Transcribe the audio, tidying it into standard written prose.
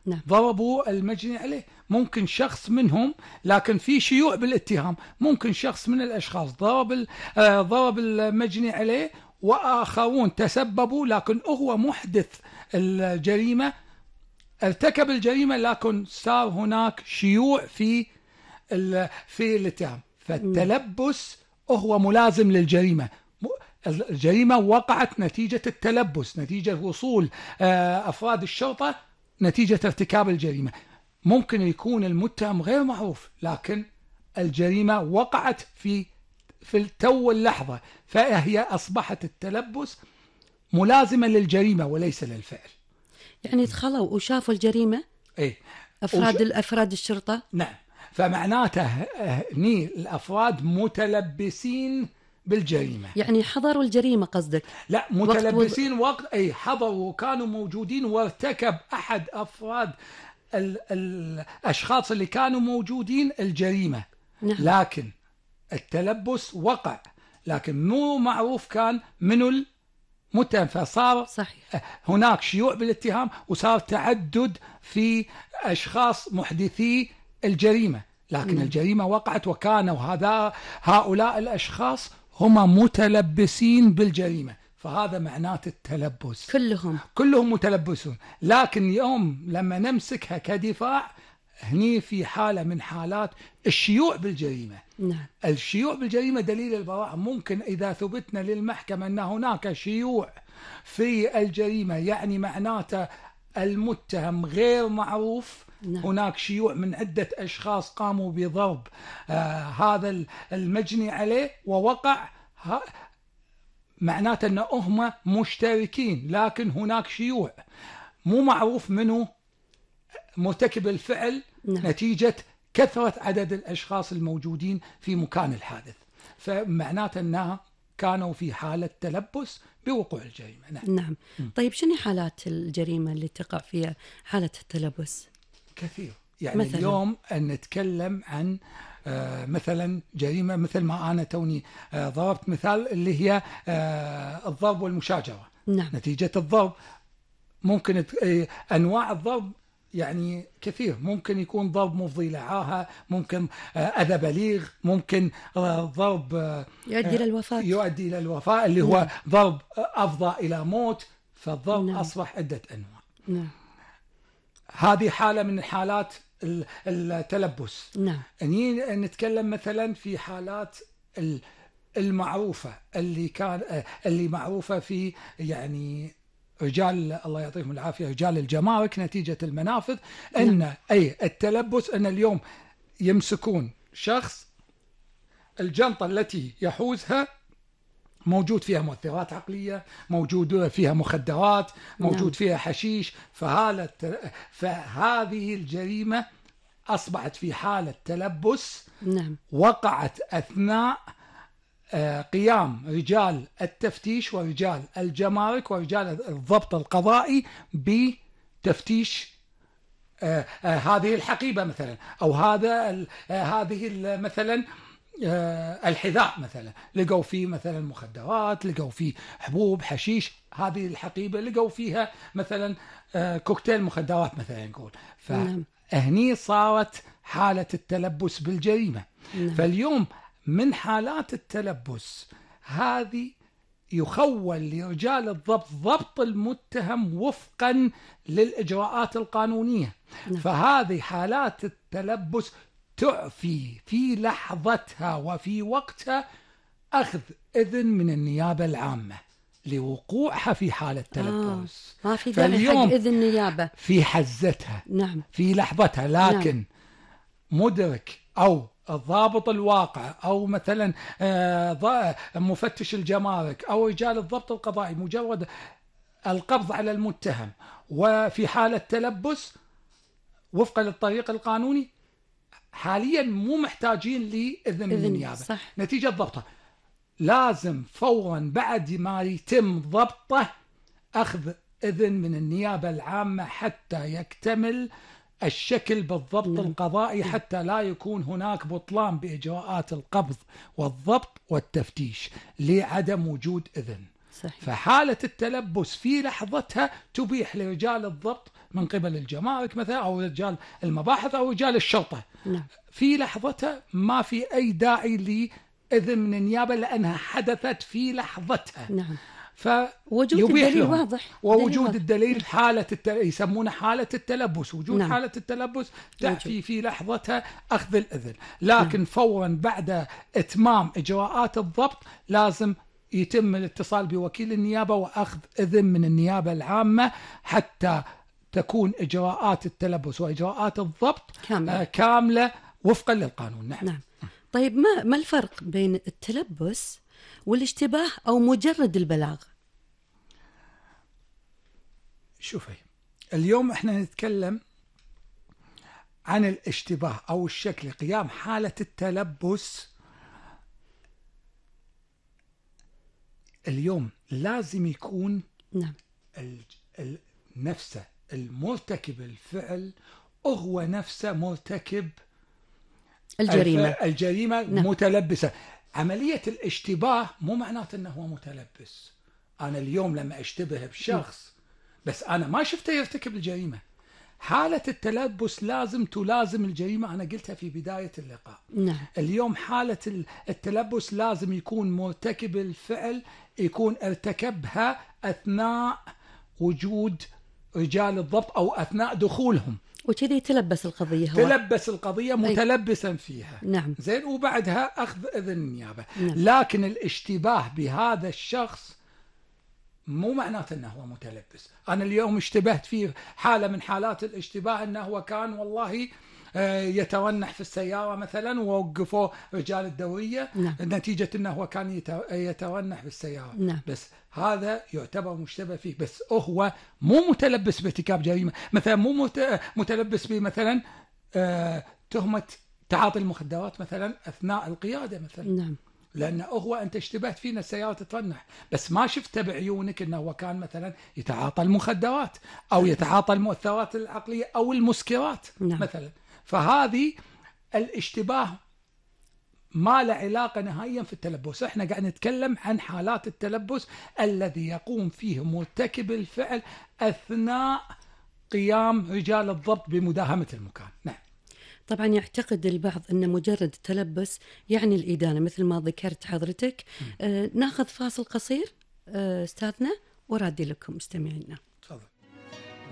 نعم. ضربوا المجني عليه. ممكن شخص منهم، لكن في شيوع بالاتهام، ممكن شخص من الأشخاص ضرب المجني عليه، وآخرون تسببوا، لكن هو محدث الجريمة، ارتكب الجريمة، لكن صار هناك شيوع في الاتهام. فالتلبس هو ملازم للجريمة. الجريمة وقعت نتيجة التلبس، نتيجة وصول أفراد الشرطة نتيجة ارتكاب الجريمة. ممكن يكون المتهم غير معروف، لكن الجريمة وقعت في التو اللحظة، فهي أصبحت التلبس ملازمة للجريمة وليس للفعل. يعني دخلوا وشافوا الجريمة إيه؟ أفراد الشرطة. نعم. فمعناته هني الأفراد متلبسين بالجريمة، يعني حضروا الجريمة قصدك؟ لا، متلبسين أي حضروا، كانوا موجودين، وارتكب أحد أفراد الأشخاص اللي كانوا موجودين الجريمة. نعم. لكن التلبس وقع، لكن مو معروف كان منو المتهم، فصار صحيح. هناك شيوع بالاتهام، وصار تعدد في أشخاص محدثي الجريمة. لكن الجريمة وقعت، وكانوا هؤلاء الأشخاص هم متلبسين بالجريمة، فهذا معناته التلبس. كلهم متلبسون. لكن يوم لما نمسكها كدفاع، هني في حالة من حالات الشيوع بالجريمة. نعم. الشيوع بالجريمة دليل البراءة. ممكن إذا ثبتنا للمحكمة أن هناك شيوع في الجريمة، يعني معناته المتهم غير معروف. نعم. هناك شيوع من عدة أشخاص قاموا بضرب هذا المجني عليه ووقع، معناته أنهم مشتركين، لكن هناك شيوع مو معروف منه مرتكب الفعل. نعم. نتيجة كثرة عدد الأشخاص الموجودين في مكان الحادث، فمعناته أنها كانوا في حالة تلبس بوقوع الجريمة. نعم. نعم. طيب شنو حالات الجريمة اللي تقع فيها حالة التلبس؟ كثير. يعني مثلاً؟ اليوم أن نتكلم عن مثلا جريمة مثل ما أنا توني ضربت مثال، اللي هي الضرب والمشاجرة. نعم. نتيجة الضرب ممكن أنواع الضرب يعني كثير. ممكن يكون ضرب مفضي إلى عاهة، ممكن أذى بليغ، ممكن ضرب يؤدي إلى الوفاة اللي هو ضرب أفضى إلى موت. فالضرب أصبح عدة أنواع. نعم. هذه حالة من حالات التلبس. نعم. نتكلم مثلا في حالات المعروفة اللي معروفة في يعني رجال الله يعطيهم العافية، رجال الجمارك، نتيجة المنافذ. أن أي التلبس أن اليوم يمسكون شخص، الجنطة التي يحوزها موجود فيها مؤثرات عقلية، موجود فيها مخدرات، موجود فيها حشيش. فهذه الجريمة أصبحت في حالة تلبس. نعم. وقعت أثناء قيام رجال التفتيش ورجال الجمارك ورجال الضبط القضائي بتفتيش هذه الحقيبة مثلا، أو هذه مثلا الحذاء مثلا. لقوا فيه مثلا مخدرات، لقوا فيه حبوب، حشيش. هذه الحقيبة لقوا فيها مثلا كوكتيل مخدرات مثلا نقول. فهني صارت حالة التلبس بالجريمة. فاليوم من حالات التلبس هذه يخول لرجال الضبط ضبط المتهم وفقا للإجراءات القانونية. فهذه حالات التلبس تعفي في لحظتها وفي وقتها أخذ إذن من النيابة العامة لوقوعها في حالة تلبس. ما في داعي حق إذن النيابة في حزتها. نعم. في لحظتها. لكن مدرك أو الضابط الواقع أو مثلا مفتش الجمارك أو رجال الضبط القضائي، مجرد القبض على المتهم وفي حالة تلبس وفقا للطريق القانوني، حاليا مو محتاجين لإذن من النيابة. صح. نتيجة ضبطه لازم فورا بعد ما يتم ضبطه أخذ إذن من النيابة العامة حتى يكتمل الشكل بالضبط القضائي، حتى لا يكون هناك بطلان بإجراءات القبض والضبط والتفتيش لعدم وجود إذن. صحيح. فحالة التلبس في لحظتها تبيح لرجال الضبط من قبل الجمارك مثلا أو رجال المباحث أو رجال الشرطة نعم. في لحظتها ما في أي داعي لإذن من النيابة لأنها حدثت في لحظتها. نعم. وجود فيبيح الدليل لهم. واضح. ووجود الدليل حالة يسمونه حالة التلبس. وجود نعم. حالة التلبس تأتي في لحظتها أخذ الإذن، لكن نعم. فورا بعد إتمام إجراءات الضبط لازم يتم الاتصال بوكيل النيابة وأخذ إذن من النيابة العامة حتى تكون إجراءات التلبس وإجراءات الضبط كاملة وفقا للقانون. نعم. طيب ما الفرق بين التلبس والاشتباه أو مجرد البلاغ؟ شوفي، اليوم احنا نتكلم عن الاشتباه أو الشك لقيام حالة التلبس. اليوم لازم يكون نعم نفسه المرتكب الفعل هو نفسه مرتكب الجريمة نعم. متلبسة. عملية الاشتباه مو معناته أنه هو متلبس. أنا اليوم لما أشتبه بشخص بس أنا ما شفته يرتكب الجريمة، حالة التلبس لازم تلازم الجريمة. أنا قلتها في بداية اللقاء. نعم. اليوم حالة التلبس لازم يكون مرتكب الفعل يكون ارتكبها أثناء وجود رجال الضبط أو أثناء دخولهم، وكذا تلبس القضية، هو تلبس القضية متلبسا فيها. نعم. زين، وبعدها أخذ إذن النيابة. نعم. لكن الاشتباه بهذا الشخص مو معناته أنه هو متلبس. أنا اليوم اشتبهت فيه حالة من حالات الاشتباه أنه هو كان والله يترنح في السيارة مثلا ووقفوا رجال الدورية. نعم. نتيجة أنه هو كان يترنح في السيارة. نعم. بس هذا يعتبر مشتبه فيه، بس هو مو متلبس بارتكاب جريمة. مثلا مو متلبس بمثلا تهمة تعاطي المخدرات مثلا أثناء القيادة مثلا. نعم. لأنه هو أنت اشتبهت فينا السيارة تترنح بس ما شفت بعيونك أنه هو كان مثلا يتعاطى المخدرات أو يتعاطى المؤثرات العقلية أو المسكرات. نعم. مثلا. فهذه الاشتباه ما له علاقة نهائيا في التلبس. احنا قاعد نتكلم عن حالات التلبس الذي يقوم فيه مرتكب الفعل أثناء قيام رجال الضبط بمداهمة المكان. نعم. طبعا يعتقد البعض أن مجرد التلبس يعني الإدانة مثل ما ذكرت حضرتك. ناخذ فاصل قصير أستاذنا ورادي لكم مستمعينا.